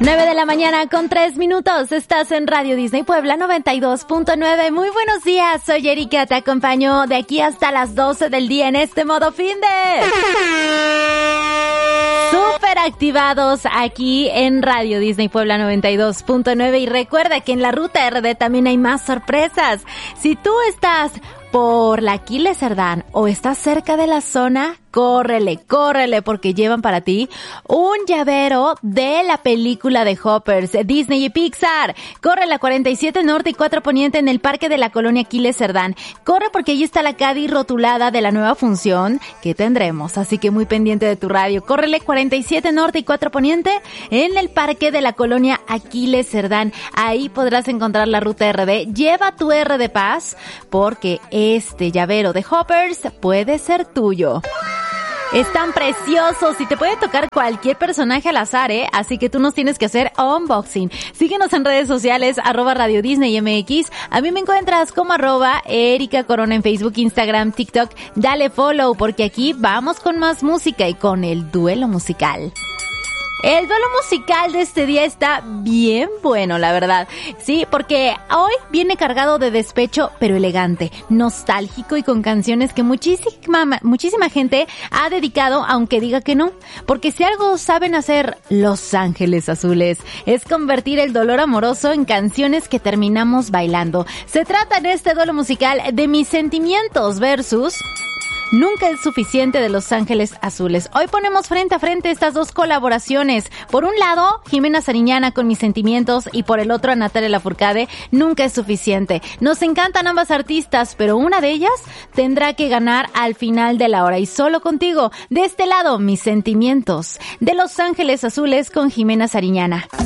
9 de la mañana con 3 minutos. Estás en Radio Disney Puebla 92.9. Muy buenos días. Soy Erika. Te acompaño de aquí hasta las 12 del día en este modo fin de... Súper activados aquí en Radio Disney Puebla 92.9. Y recuerda que en la Ruta RD también hay más sorpresas. Si tú estás por la Aquiles Cerdán o estás cerca de la zona, córrele, porque llevan para ti un llavero de la película de Hoppers, Disney y Pixar. Corre la 47 Norte y 4 Poniente en el Parque de la Colonia Aquiles Cerdán. Corre porque allí está la Caddy rotulada de la nueva función que tendremos, así que muy pendiente de tu radio. Córrele 47 Norte y 4 Poniente en el Parque de la Colonia Aquiles Cerdán. Ahí podrás encontrar la Ruta RD. Lleva tu R de paz porque este llavero de Hoppers puede ser tuyo. Están preciosos y te puede tocar cualquier personaje al azar, así que tú nos tienes que hacer unboxing. Síguenos en redes sociales, @Radio Disney MX. A mí me encuentras como @Erika Corona en Facebook, Instagram, TikTok. Dale follow porque aquí vamos con más música y con el duelo musical. El duelo musical de este día está bien bueno, la verdad. Sí, porque hoy viene cargado de despecho, pero elegante, nostálgico y con canciones que muchísima gente ha dedicado, aunque diga que no. Porque si algo saben hacer Los Ángeles Azules, es convertir el dolor amoroso en canciones que terminamos bailando. Se trata en este duelo musical de Mis Sentimientos versus Nunca es Suficiente de Los Ángeles Azules. Hoy ponemos frente a frente estas dos colaboraciones. Por un lado, Jimena Sariñana con Mis Sentimientos y por el otro a Natalia Lafourcade, Nunca es Suficiente. Nos encantan ambas artistas, pero una de ellas tendrá que ganar al final de la hora. Y solo contigo, de este lado, Mis Sentimientos de Los Ángeles Azules con Jimena Sariñana.